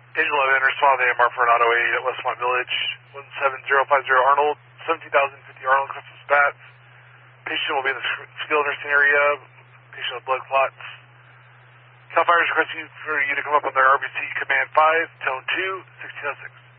Angel 11, respond to AMR for an auto 8 at Westmont Village, 17050 Arnold, 17,050 Arnold, Christmas Bats. Patient will be in the skilled nursing area, patient with blood clots. CAL FIRE is requesting for you to come up on their RBC Command 5, Tone 2, 1606.